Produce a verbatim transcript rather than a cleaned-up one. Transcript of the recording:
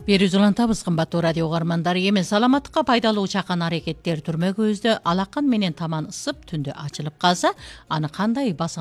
Берүүз улантабыз кымбаттуу радио угармандары. Эми саламаттыкка пайдалуу чакан аракеттер түрмө көздө алакан менен таман ысып түндө ачылып калса, аны кандай басаңыз